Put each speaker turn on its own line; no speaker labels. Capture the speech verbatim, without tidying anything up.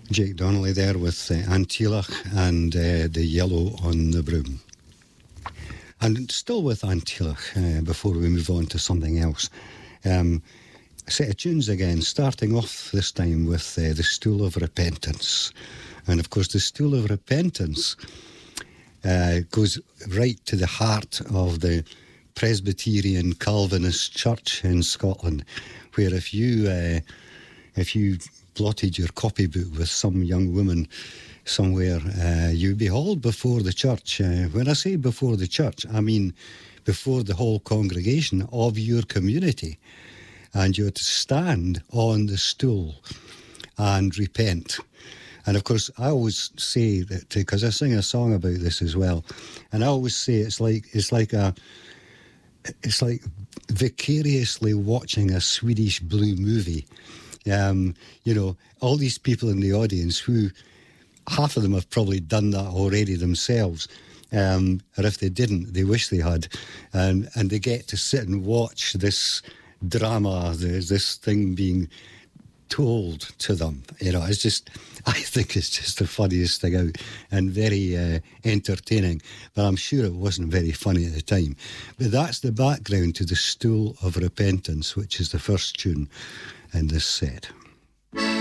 Jake Donnelly there with uh, Antioch and uh, the Yellow on the Broom. And still with Antioch, uh, before we move on to something else. Um, a set of tunes again, starting off this time with uh, the Stool of Repentance. And of course, the Stool of Repentance uh, goes right to the heart of the Presbyterian Calvinist Church in Scotland, where if you uh, if you blotted your copybook with some young woman somewhere, uh, you be hauled before the church. Uh, when I say before the church, I mean before the whole congregation of your community. And you had to stand on the stool and repent. And of course, I always say that, because I sing a song about this as well, and I always say it's like it's like a it's like vicariously watching a Swedish blue movie. Um, you know, all these people in the audience who, half of them have probably done that already themselves. Um, or if they didn't, they wish they had. And and they get to sit and watch this drama, this, this thing being told to them. You know, it's just, I think it's just the funniest thing out and very uh, entertaining. But I'm sure it wasn't very funny at the time. But that's the background to the Stool of Repentance, which is the first tune in this set.